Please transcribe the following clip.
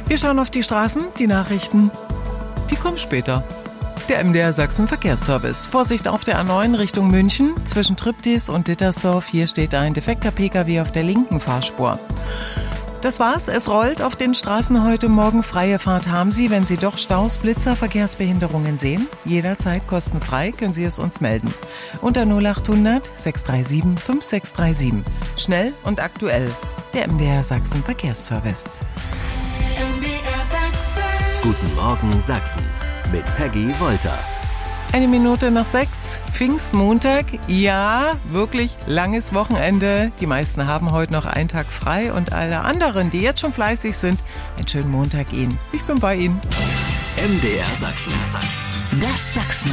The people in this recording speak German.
Wir schauen auf die Straßen, die Nachrichten, die kommen später. Der MDR Sachsen Verkehrsservice. Vorsicht auf der A9 Richtung München. Zwischen Triptis und Dittersdorf. Hier steht ein defekter Pkw auf der linken Fahrspur. Das war's. Es rollt auf den Straßen heute Morgen. Freie Fahrt haben Sie. Wenn Sie doch Staus, Blitzer, Verkehrsbehinderungen sehen, jederzeit kostenfrei können Sie es uns melden. Unter 0800 637 5637. Schnell und aktuell. Der MDR Sachsen Verkehrsservice. MDR Sachsen. Guten Morgen Sachsen mit Peggy Wolter. 6:01, Pfingstmontag. Ja, wirklich langes Wochenende. Die meisten haben heute noch einen Tag frei und alle anderen, die jetzt schon fleißig sind, einen schönen Montag Ihnen. Ich bin bei Ihnen. MDR Sachsen. Das Sachsen.